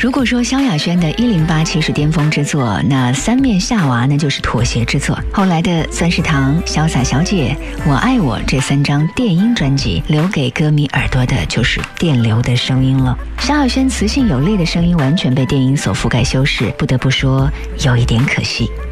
如果说萧亚轩的1087是巅峰之作，那三面夏娃呢就是妥协之作。后来的钻石糖、潇洒小姐、我爱我这3张电音专辑，留给歌迷耳朵的就是电流的声音了。萧亚轩磁性有力的声音完全被电音所覆盖修饰，不得不说有一点可惜。